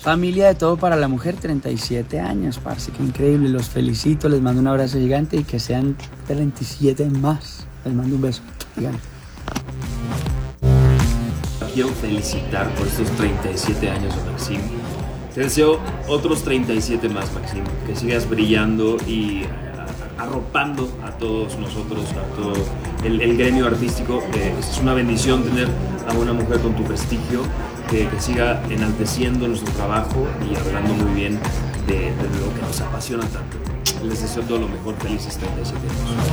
Familia de Todo para la Mujer, 37 años, parce, qué increíble. Los felicito, les mando un abrazo gigante y que sean 37 más. Les mando un beso gigante. Quiero felicitar por estos 37 años de Maxim. Te deseo otros 37 más, Maxim. Que sigas brillando y arropando a todos nosotros, a todo el gremio artístico. Es una bendición tener a una mujer con tu prestigio que siga enalteciendo nuestro trabajo y hablando muy bien de lo que nos apasiona tanto. Les deseo todo lo mejor, felices 37 años.